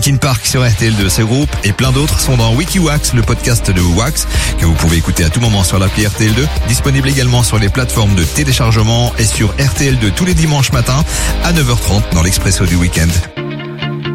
Linkin Park sur RTL2. Ce groupe et plein d'autres sont dans WikiWax, le podcast de Wax, que vous pouvez écouter à tout moment sur l'appli RTL2, disponible également sur les plateformes de téléchargement et sur RTL2 tous les dimanches matins à 9h30 dans l'Expresso du Week-end.